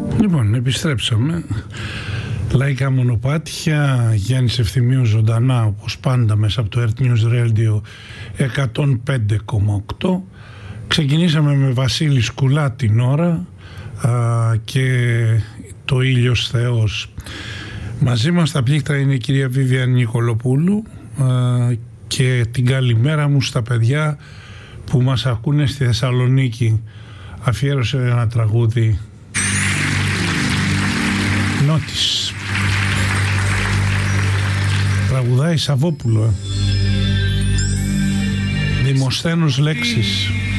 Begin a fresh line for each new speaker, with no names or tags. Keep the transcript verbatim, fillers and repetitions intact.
Λοιπόν, επιστρέψαμε. Λαϊκά μονοπάτια, Γιάννης Ευθυμίου ζωντανά, όπως πάντα, μέσα από το Earth News Radio εκατόν πέντε κόμμα οκτώ. Ξεκινήσαμε με Βασίλη Σκουλά την ώρα α, και το Ήλιος Θεός. Μαζί μας στα πλήκτρα είναι η κυρία Βίβιαν Νικολοπούλου α, και την καλημέρα μου στα παιδιά που μας ακούνε στη Θεσσαλονίκη. Αφιέρωσε ένα τραγούδι Νότης. Τραγουδάει Σαββόπουλο, ε. Δημοσθένος λέξης.